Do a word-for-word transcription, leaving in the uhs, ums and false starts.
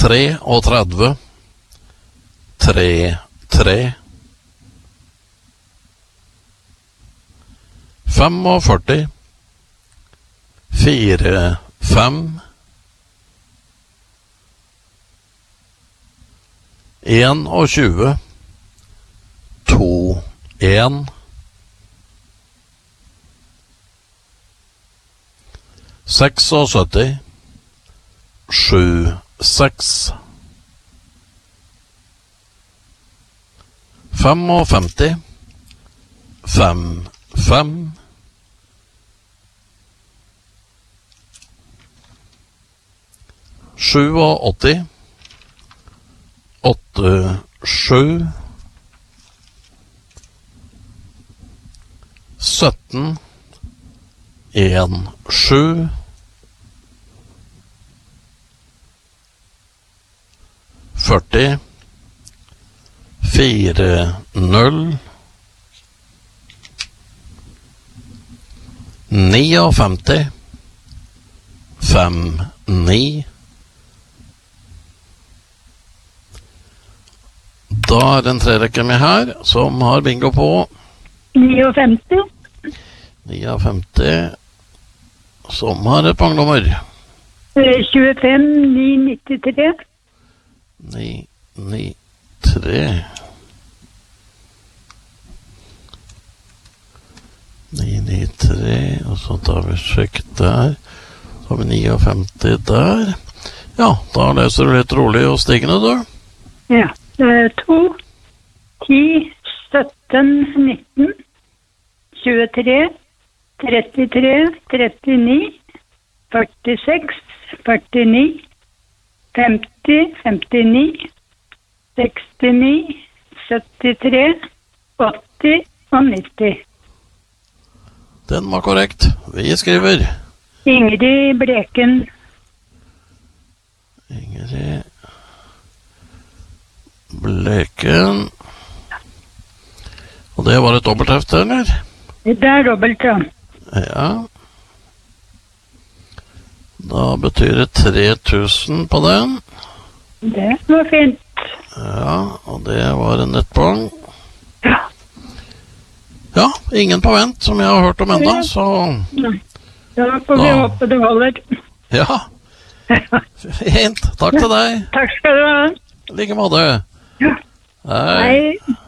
treogtredve, tre, tre. Femogførti, fire, fem. En og tjue, to, en. Seks og sytti, sju, seks. Fem og femti, fem, fem. Sju og åtti, åtte, sju. Sytten, en, sju. Førti, fire, null. Niogfemti, fem, ni. Da er det en trerekke med her, som har bingo på niogfemti. niogfemti, som har et pangnummer. tjuefem, ni, nittitre. ni, ni, tre. ni, ni, tre, og så tar vi sjekk der. Så har vi niogfemti der. Ja, da leser du litt rolig og stigende, du. Ja. To, ti, sytten, nitten, tjuetre, trettitre, trettini, førtiseks, førtini, femti, femtini, sekstini, syttitre, åtti og nitti. Den var korrekt. Vi skriver Ingrid Bleken. Ingrid Bleken. Og det var et dobbelthefte, eller? Det er dobbelt, ja. Ja. Da betyr det tre tusen på den. Det var fint. Ja, og det var en nettbong. Ja. Ja, ingen på vent, som jeg har hørt om enda, så... Da får vi Da- håpe det holder. Ja, fint. Takk til deg. Takk skal du ha. Like måte. Ja. Hei. Hei.